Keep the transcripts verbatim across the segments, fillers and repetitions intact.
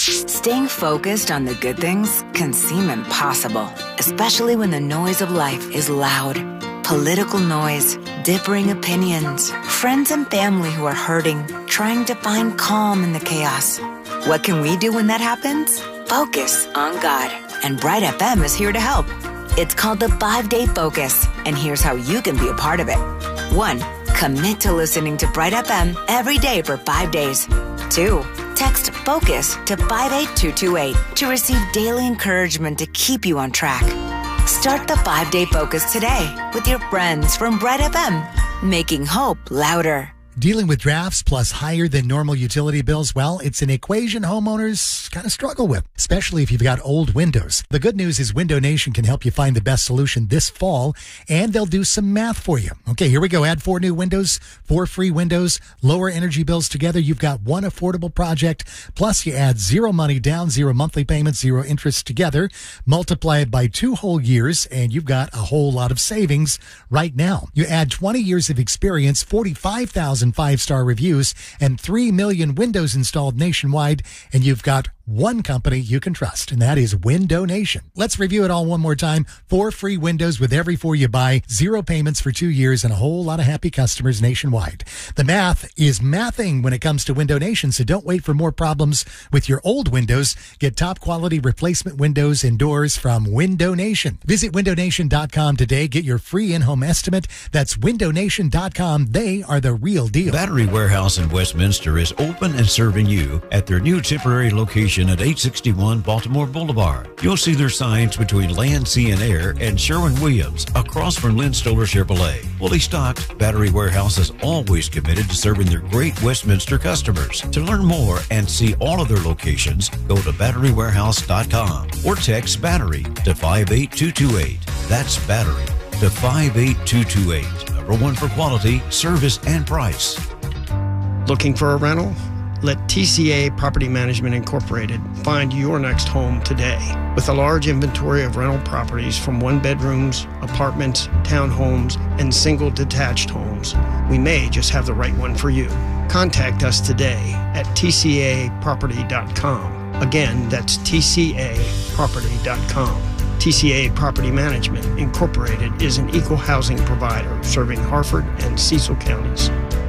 Staying focused on the good things can seem impossible, especially when the noise of life is loud. Political noise, differing opinions, friends and family who are hurting, trying to find calm in the chaos. What can we do when that happens? Focus on God. And Bright F M is here to help. It's called the five-day Focus, and here's how you can be a part of it. One, commit to listening to Bright F M every day for five days. Two, text FOCUS to five eight two two eight to receive daily encouragement to keep you on track. Start the five-day Focus today with your friends from Bright F M, making hope louder. Dealing with drafts plus higher than normal utility bills, well, it's an equation homeowners kind of struggle with, especially if you've got old windows. The good news is Window Nation can help you find the best solution this fall, and they'll do some math for you. Okay, here we go. Add four new windows, four free windows, lower energy bills together. You've got one affordable project, plus you add zero money down, zero monthly payments, zero interest together. Multiply it by two whole years, and you've got a whole lot of savings right now. You add twenty years of experience, forty-five thousand five-star reviews, and three million windows installed nationwide, and you've got one company you can trust, and that is Window Nation. Let's review it all one more time. Four free windows with every four you buy, zero payments for two years, and a whole lot of happy customers nationwide. The math is mathing when it comes to Window Nation, so don't wait for more problems with your old windows. Get top-quality replacement windows and doors from Window Nation. Visit window nation dot com today. Get your free in-home estimate. That's window nation dot com. They are the real deal. Battery Warehouse in Westminster is open and serving you at their new temporary location at eight sixty-one Baltimore Boulevard. You'll see their signs between Land, Sea, and Air and Sherwin-Williams across from Lynn Stoller Chevrolet. Fully stocked, Battery Warehouse is always committed to serving their great Westminster customers. To learn more and see all of their locations, go to battery warehouse dot com or text BATTERY to five eight two two eight. That's BATTERY to five eight two two eight. Number one for quality, service, and price. Looking for a rental? Let T C A Property Management Incorporated find your next home today. With a large inventory of rental properties from one-bedrooms, apartments, townhomes, and single detached homes, we may just have the right one for you. Contact us today at T C A property dot com. Again, that's T C A property dot com. T C A Property Management Incorporated is an equal housing provider serving Harford and Cecil counties.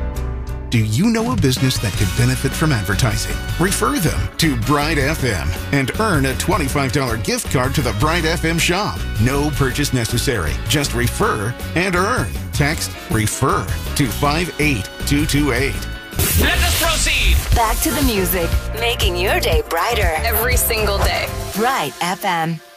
Do you know a business that could benefit from advertising? Refer them to Bright F M and earn a twenty-five dollars gift card to the Bright F M shop. No purchase necessary. Just refer and earn. Text REFER to five eight two two eight. Let us proceed. Back to the music, making your day brighter every single day. Bright F M.